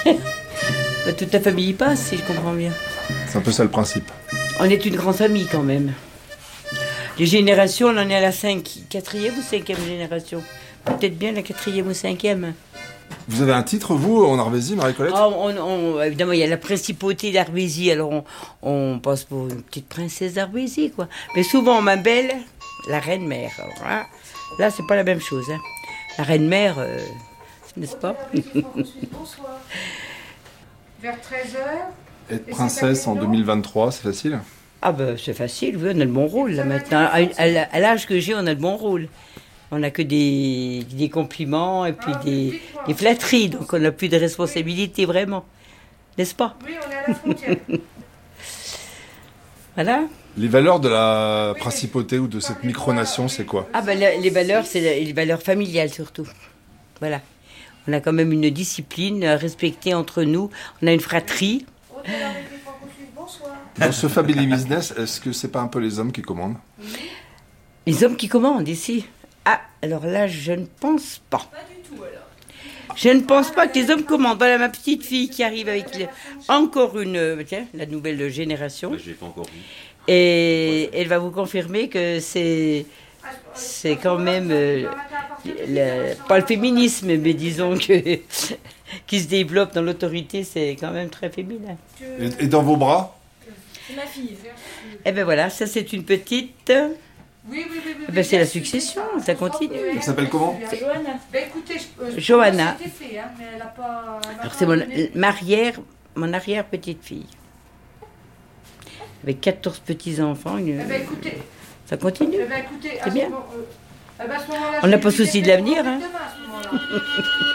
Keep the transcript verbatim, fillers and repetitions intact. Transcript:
Bah, toute la famille y passe, si je comprends bien. C'est un peu ça le principe. On est une grande famille quand même. Les générations, on en est à la cinq, quatrième ou cinquième génération. Peut-être bien la quatrième ou cinquième. Vous avez un titre, vous, en Arvésie, Marie-Colette? Ah, on, on, évidemment, il y a la principauté d'Arvésie, alors on, on passe pour une petite princesse d'Arvésie, quoi. Mais souvent, on m'appelle la reine-mère. Alors, hein, là, c'est pas la même chose. Hein. La reine-mère, euh, n'est-ce pas? Bonsoir. Vers treize heures. Être princesse en deux mille vingt-trois, c'est facile? Ah ben, c'est facile, oui, on a le bon rôle, là, maintenant. À, à, à l'âge que j'ai, on a le bon rôle. On n'a que des, des compliments et puis des, des flatteries, donc on n'a plus de responsabilité, vraiment. N'est-ce pas? Oui, on est à la frontière. Voilà. Les valeurs de la principauté ou de cette micronation, c'est quoi? Ah ben, les valeurs, c'est les valeurs familiales, surtout. Voilà. On a quand même une discipline à respecter entre nous. On a une fratrie. Dans ce Family Business, est-ce que c'est pas un peu les hommes qui commandent? Les hommes qui commandent ici? Ah, alors là, je ne pense pas. Pas du tout, alors. Je ne pense pas que les hommes commandent. Voilà ma petite fille qui arrive avec le- encore une, tiens, la nouvelle génération. Je l'ai pas encore vu. Et elle va vous confirmer que c'est, c'est quand même, euh, le- pas le féminisme, mais disons que qui se développe dans l'autorité, c'est quand même très féminin. Et, et dans vos bras? C'est ma fille. Et ben voilà, ça c'est une petite. Oui, oui, oui. oui, Eh ben, c'est la bien sûr, succession, ça. ça continue. Je pense que- Elle s'appelle comment? Johanna. Ben écoutez, je, euh, je Johanna. pense que c'était fait, hein, mais elle a pas. elle m'a Alors pas c'est mon, donné- ma arrière, mon arrière petite fille. Avec quatorze petits enfants, une- Eh ben écoutez, ça continue. eh ben, écoutez, à C'est ce bien. moment- euh, eh ben, à ce moment-là, On n'a je pas vais souci lui de dire l'avenir, qu'on hein. demain, à ce moment-là.